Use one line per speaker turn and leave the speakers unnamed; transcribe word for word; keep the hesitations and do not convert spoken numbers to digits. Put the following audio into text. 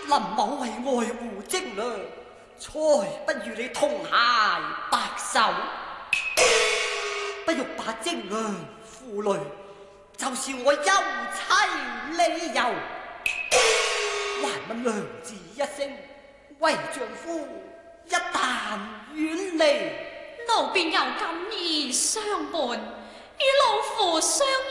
林某為愛護精良，才不與你同偕白首。不欲把精良負累，就是我休妻理由。還問娘子一聲，為丈夫一旦遠離，
奴便有感而相伴，與老夫相